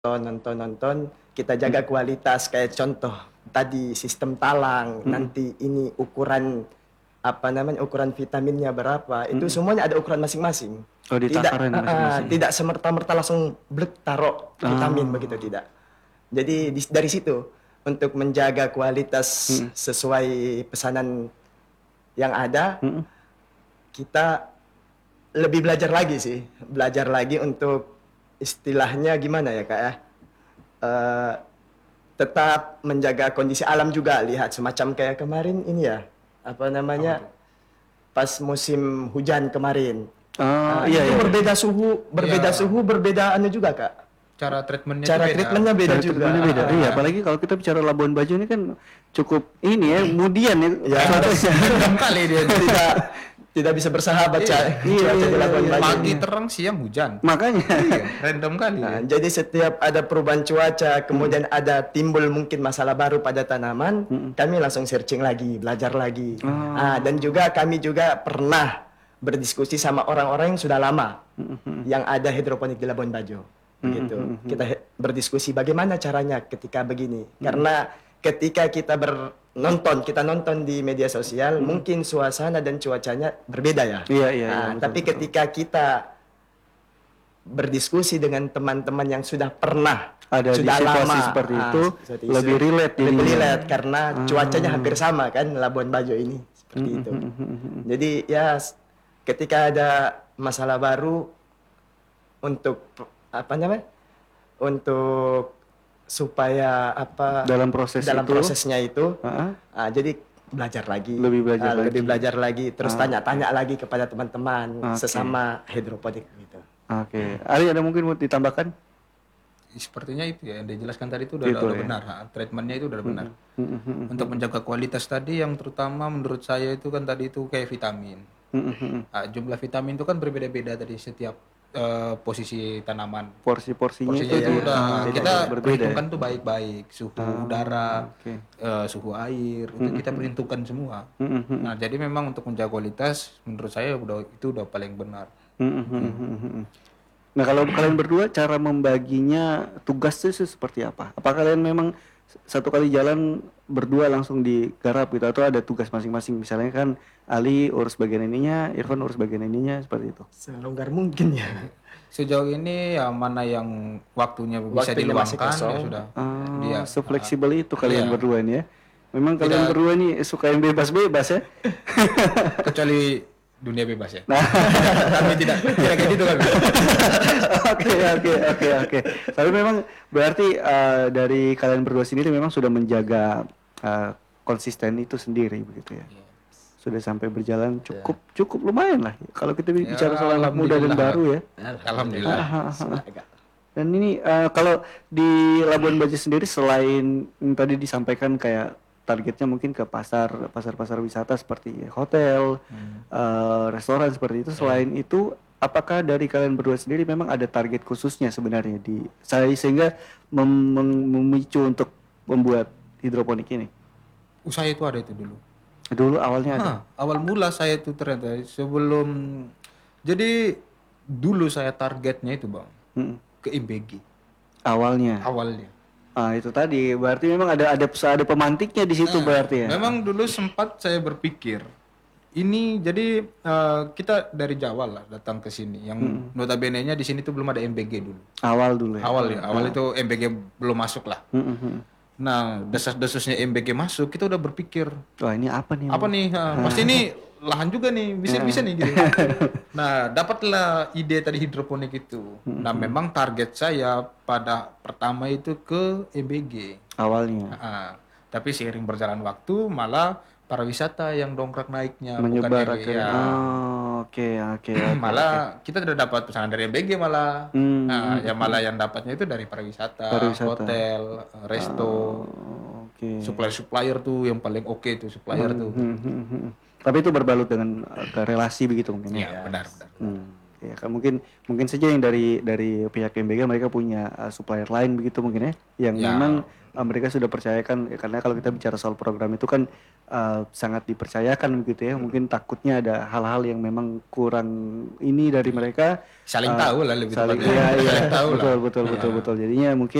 nonton, kita jaga kualitas kayak contoh tadi sistem talang, nanti ini ukuran ukuran vitaminnya berapa, itu semuanya ada ukuran masing-masing. Oh, ditakaran masing-masing. Tidak semerta-merta langsung blek taruh vitamin begitu, tidak. Jadi dari situ untuk menjaga kualitas sesuai pesanan yang ada, kita lebih belajar lagi sih, belajar lagi untuk istilahnya gimana ya Kak ya, tetap menjaga kondisi alam juga, lihat semacam kayak kemarin ini ya, pas musim hujan kemarin. Iya, itu iya. berbeda suhu, berbeda juga Kak. Cara treatmentnya beda Cara juga. treatmentnya beda. Iya, apalagi kalau kita bicara Labuan Bajo ini kan cukup ini ya, kemudian ya. Random kali dia. Tidak bisa bersahabat Iya, cuaca di Labuan Bajo Pagi ini. terang, siang hujan. Makanya. Random kali. Nah, jadi setiap ada perubahan cuaca, kemudian ada timbul mungkin masalah baru pada tanaman, kami langsung searching lagi, belajar lagi. Dan juga kami juga pernah berdiskusi sama orang-orang yang sudah lama yang ada hidroponik di Labuan Bajo. Begitu. Kita berdiskusi bagaimana caranya ketika begini. Karena ketika kita nonton di media sosial, mungkin suasana dan cuacanya berbeda ya. Iya, tapi ketika kita berdiskusi dengan teman-teman yang sudah pernah ada sudah di situasi lama seperti itu, seperti lebih relate lebih jadinya. relate karena cuacanya hampir sama kan Labuan Bajo ini seperti itu. Jadi ya ketika ada masalah baru untuk untuk supaya dalam prosesnya itu jadi belajar lagi, Lebih belajar lagi, terus tanya-tanya lagi kepada teman-teman sesama hidroponik gitu. Oke. Ali, ada mungkin mau ditambahkan? Sepertinya itu ya, yang dijelaskan tadi itu udah benar. Treatmentnya itu udah benar. Untuk menjaga kualitas tadi, yang terutama menurut saya itu kan tadi itu kayak vitamin. Jumlah vitamin itu kan berbeda-beda dari setiap posisi tanaman. Porsinya Porsinya itu udah kita berbeda. perhitungkan tuh baik-baik, suhu udara, suhu air, itu kita perhitungkan semua. Nah, jadi memang untuk menjaga kualitas menurut saya itu udah paling benar. Nah, kalau kalian berdua cara membaginya tugasnya seperti apa? Apa kalian memang satu kali jalan berdua langsung digarap gitu, atau ada tugas masing-masing? Misalnya kan Ali urus bagian ininya, Irfan urus bagian ininya, seperti itu. Selonggar mungkin ya. Sejauh ini ya mana yang waktunya bisa Waktunya masih diluangkan ya kosong. sudah. Sefleksibel itu kalian Iya. berdua nih ya. Memang kalian berdua nih suka yang bebas-bebas ya. Kecuali dunia bebas ya. Nah, Kami tidak kayak gitu kami. Oke. Tapi memang berarti dari kalian berdua sendiri memang sudah menjaga konsisten itu sendiri begitu ya. Sudah sampai berjalan cukup lumayan lah. Kalau kita bicara soal anak muda dan baru ya. Alhamdulillah. Dan ini kalau di Labuan Bajo sendiri selain yang tadi disampaikan kayak targetnya mungkin ke pasar wisata seperti hotel, restoran seperti itu. Selain itu, apakah dari kalian berdua sendiri memang ada target khususnya sebenarnya sehingga memicu untuk membuat hidroponik ini? Usaha itu ada itu dulu. Dulu awalnya ada. Awal mula saya itu ternyata jadi dulu saya targetnya itu Bang ke MBG Awalnya. Itu tadi berarti memang ada pemantiknya di situ berarti ya. Memang dulu sempat saya berpikir ini jadi kita dari Jawa lah datang ke sini. Yang notabene-nya di sini tuh belum ada MBG dulu. Awal dulu ya. Awal itu MBG belum masuk lah. Nah, desas-desusnya MBG masuk, kita udah berpikir, wah ini apa nih? Pasti ini lahan juga nih, bisa nih gitu. Nah, dapatlah ide tadi hidroponik itu. Nah, memang target saya pada pertama itu ke MBG. Awalnya. Tapi seiring berjalan waktu malah pariwisata yang dongkrak naiknya, menyebar bukan ke Oke. Malah kita tidak dapat pesanan dari MBG malah. Nah, ya malah yang dapatnya itu dari pariwisata. Hotel, resto. Supplier tuh yang paling oke tuh supplier tuh. Tapi itu berbalut dengan ke relasi begitu mungkin. Iya, benar. Ya kan mungkin saja yang dari pihak MBG mereka punya supplier lain begitu mungkin ya, yang Ya. memang mereka sudah percayakan ya, karena kalau kita bicara soal program itu kan sangat dipercayakan begitu ya. Mungkin takutnya ada hal-hal yang memang kurang ini dari mereka. Saling tahu lah lebih Saling, tepatnya. iya, Saling tahu lah. betul. Jadinya mungkin